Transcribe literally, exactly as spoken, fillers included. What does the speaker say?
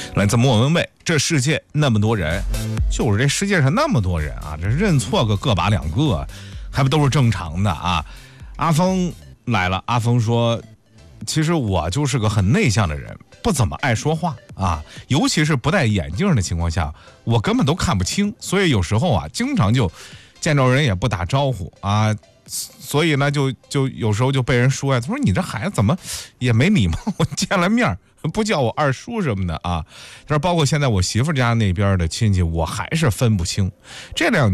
来自莫文蔚，这世界那么多人，就是这世界上那么多人啊，这认错个个把两个，还不都是正常的啊？阿峰来了，阿峰说，其实我就是个很内向的人，不怎么爱说话啊，尤其是不戴眼镜的情况下，我根本都看不清，所以有时候啊，经常就见着人也不打招呼啊。所以呢，就就有时候就被人说呀，他说你这孩子怎么也没礼貌，我见了面不叫我二叔什么的啊。他说包括现在我媳妇家那边的亲戚，我还是分不清。这两